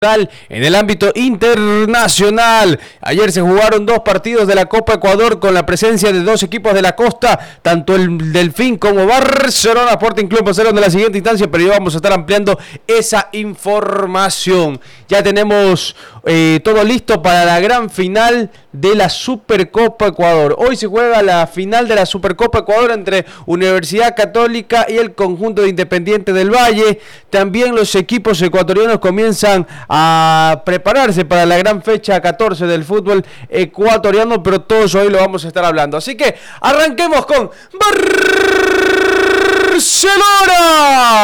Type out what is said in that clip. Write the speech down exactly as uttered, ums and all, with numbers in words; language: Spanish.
En el ámbito internacional, ayer se jugaron dos partidos de la Copa Ecuador con la presencia de dos equipos de la costa, tanto el Delfín como Barcelona Sporting Club pasaron de la siguiente instancia, pero ya vamos a estar ampliando esa información. Ya tenemos eh, todo listo para la gran final de la Supercopa Ecuador. Hoy se juega la final de la Supercopa Ecuador entre Universidad Católica y el conjunto de Independiente del Valle. También los equipos ecuatorianos comienzan a prepararse para la gran fecha catorce del fútbol ecuatoriano, pero todo eso hoy lo vamos a estar hablando. Así que arranquemos con Barcelona.